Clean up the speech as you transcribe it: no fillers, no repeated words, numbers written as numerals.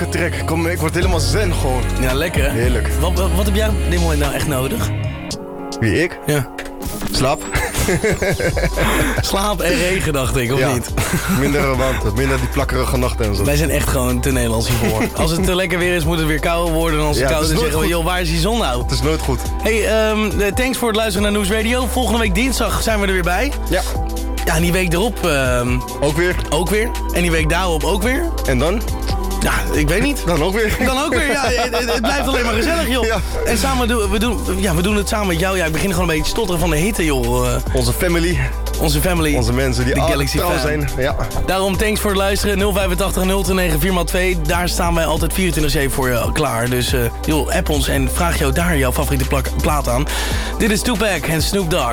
lekkere track. Ik word helemaal zen gewoon. Ja, lekker hè? Heerlijk. Wat heb jij op dit moment nou echt nodig? Wie, ik? Ja. Slaap. Slaap en regen, dacht ik, of niet? Minder warmte, minder die plakkerige nachten en zo. Wij zijn echt gewoon te Nederlands hiervoor. Als het te lekker weer is, moet het weer kouder worden. En als het koud is, zeggen we, joh, waar is die zon nou? Het is nooit goed. Hey, thanks voor het luisteren naar News Radio. Volgende week dinsdag zijn we er weer bij. Ja. Ja, en die week erop... Ook weer. Ook weer. En die week daarop ook weer. En dan? Ja, ik weet niet. Dan ook weer. Dan ook weer, ja. Het blijft alleen maar gezellig, joh. Ja. En samen we doen het samen met jou. Ja, ik begin gewoon een beetje stotteren van de hitte, joh. Onze family. Onze family. Onze mensen die altijd trouw zijn. Ja. Daarom thanks voor het luisteren. 085 029 4x2. Daar staan wij altijd 24/7 voor je klaar. Dus joh, app ons en vraag jou daar jouw favoriete plaat aan. Dit is Tupac en Snoop Dogg.